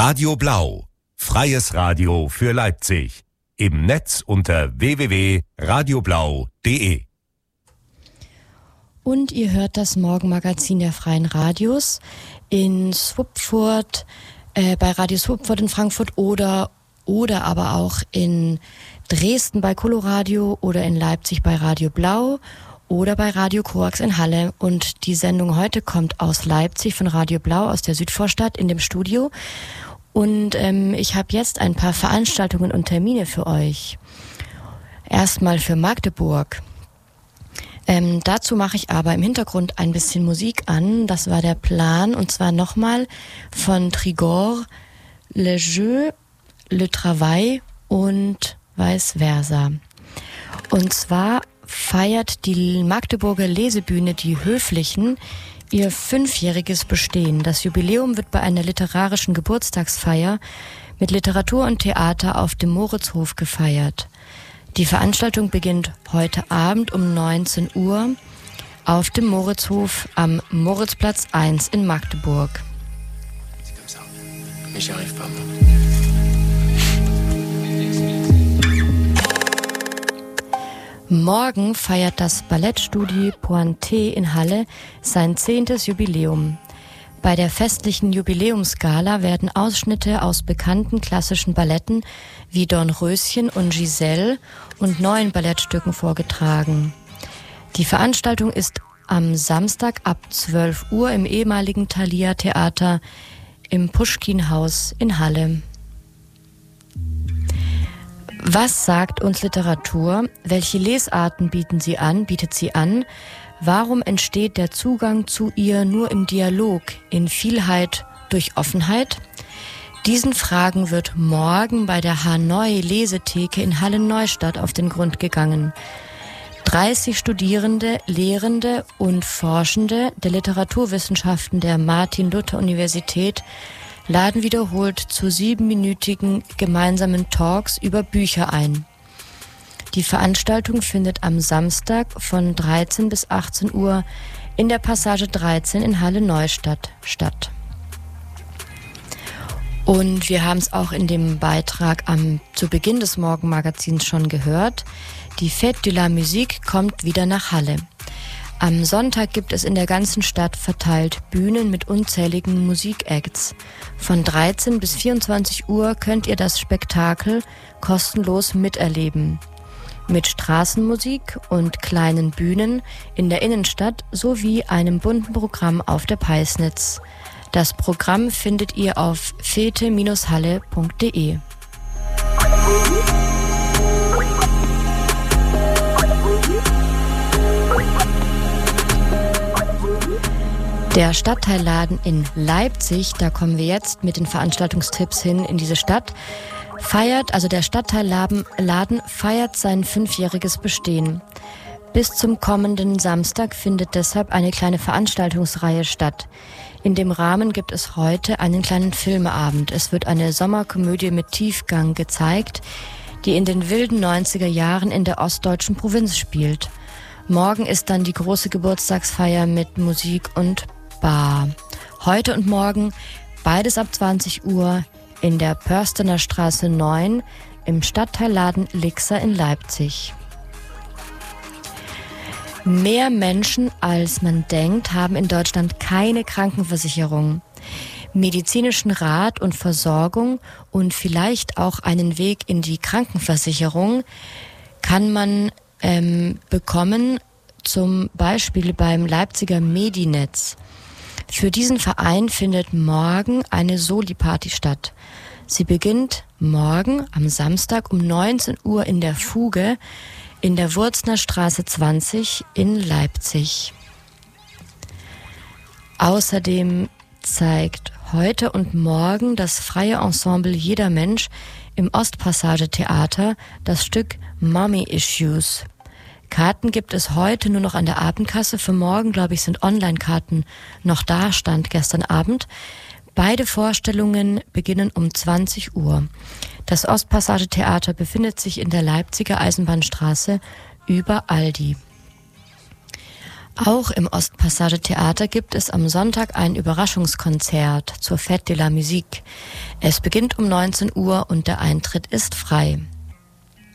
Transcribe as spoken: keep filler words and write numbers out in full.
Radio Blau, freies Radio für Leipzig. Im Netz unter w w w punkt radioblau punkt de. Und ihr hört das Morgenmagazin der Freien Radios in Schwupfurt, äh, bei Radio Schwupfurt in Frankfurt oder, oder aber auch in Dresden bei Coloradio oder in Leipzig bei Radio Blau oder bei Radio Koax in Halle. Und die Sendung heute kommt aus Leipzig von Radio Blau aus der Südvorstadt in dem Studio. Und ähm, ich habe jetzt ein paar Veranstaltungen und Termine für euch. Erstmal für Magdeburg. Ähm, dazu mache ich aber im Hintergrund ein bisschen Musik an. Das war der Plan. Und zwar nochmal von Trigor, Le Jeu, Le Travail und vice versa. Und zwar feiert die Magdeburger Lesebühne Die Höflichen ihr fünfjähriges Bestehen. Das Jubiläum wird bei einer literarischen Geburtstagsfeier mit Literatur und Theater auf dem Moritzhof gefeiert. Die Veranstaltung beginnt heute Abend um neunzehn Uhr auf dem Moritzhof am Moritzplatz eins in Magdeburg. Morgen feiert das Ballettstudio Pointé in Halle sein zehntes Jubiläum. Bei der festlichen Jubiläumsgala werden Ausschnitte aus bekannten klassischen Balletten wie Dornröschen und Giselle und neuen Ballettstücken vorgetragen. Die Veranstaltung ist am Samstag ab zwölf Uhr im ehemaligen Thalia Theater im Puschkin-Haus in Halle. Was sagt uns Literatur? Welche Lesarten bieten sie an, bietet sie an? Warum entsteht der Zugang zu ihr nur im Dialog, in Vielheit durch Offenheit? Diesen Fragen wird morgen bei der Hanoi Lesetheke in Halle-Neustadt auf den Grund gegangen. dreißig Studierende, Lehrende und Forschende der Literaturwissenschaften der Martin-Luther-Universität laden wiederholt zu siebenminütigen gemeinsamen Talks über Bücher ein. Die Veranstaltung findet am Samstag von dreizehn bis achtzehn Uhr in der Passage dreizehn in Halle-Neustadt statt. Und wir haben es auch in dem Beitrag am, zu Beginn des Morgenmagazins schon gehört. Die Fête de la Musique kommt wieder nach Halle. Am Sonntag gibt es in der ganzen Stadt verteilt Bühnen mit unzähligen Musikacts. Von dreizehn bis vierundzwanzig Uhr könnt ihr das Spektakel kostenlos miterleben. Mit Straßenmusik und kleinen Bühnen in der Innenstadt sowie einem bunten Programm auf der Peisnitz. Das Programm findet ihr auf fete Bindestrich halle punkt de. Der Stadtteilladen in Leipzig, da kommen wir jetzt mit den Veranstaltungstipps hin in diese Stadt, feiert, also der Stadtteilladen Laden feiert sein fünfjähriges Bestehen. Bis zum kommenden Samstag findet deshalb eine kleine Veranstaltungsreihe statt. In dem Rahmen gibt es heute einen kleinen Filmeabend. Es wird eine Sommerkomödie mit Tiefgang gezeigt, die in den wilden neunziger Jahren in der ostdeutschen Provinz spielt. Morgen ist dann die große Geburtstagsfeier mit Musik und Bar. Heute und morgen beides ab zwanzig Uhr in der Pörstener Straße neun im Stadtteilladen Lixer in Leipzig. Mehr Menschen als man denkt haben in Deutschland keine Krankenversicherung. Medizinischen Rat und Versorgung und vielleicht auch einen Weg in die Krankenversicherung kann man ähm, bekommen, zum Beispiel beim Leipziger Medinetz. Für diesen Verein findet morgen eine Soli-Party statt. Sie beginnt morgen am Samstag um neunzehn Uhr in der Fuge in der Wurzner Straße zwanzig in Leipzig. Außerdem zeigt heute und morgen das freie Ensemble Jeder Mensch im Ostpassage-Theater das Stück Mommy Issues. Karten gibt es heute nur noch an der Abendkasse. Für morgen, glaube ich, sind Online-Karten noch da, stand gestern Abend. Beide Vorstellungen beginnen um zwanzig Uhr. Das Ostpassage-Theater befindet sich in der Leipziger Eisenbahnstraße über Aldi. Auch im Ostpassage Theater gibt es am Sonntag ein Überraschungskonzert zur Fête de la Musique. Es beginnt um neunzehn Uhr und der Eintritt ist frei.